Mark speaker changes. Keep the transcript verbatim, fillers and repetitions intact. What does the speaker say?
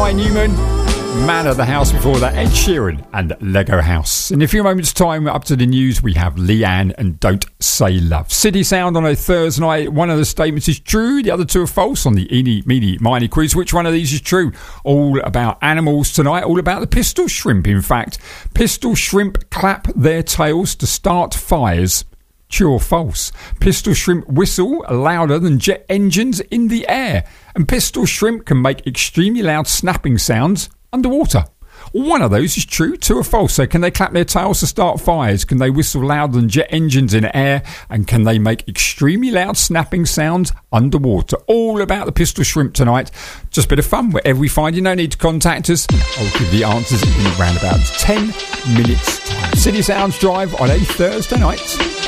Speaker 1: Kai Newman, Man of the House. Before that, Ed Sheeran and Lego House. In a few moments' time, up to the news, we have Leanne and Don't Say Love. City Sound on a Thursday night. One of the statements is true, the other two are false on the Eeny, Meeny, Miny quiz. Which one of these is true? All about animals tonight, all about the pistol shrimp, in fact. Pistol shrimp clap their tails to start fires. True or false? Pistol shrimp whistle louder than jet engines in the air. And pistol shrimp can make extremely loud snapping sounds underwater. One of those is true, two are false. So can they clap their tails to start fires? Can they whistle louder than jet engines in air? And can they make extremely loud snapping sounds underwater? All about the pistol shrimp tonight. Just a bit of fun. Wherever we find you, no need to contact us. I'll give the answers in around about ten minutes time. City Sounds Drive on a Thursday night.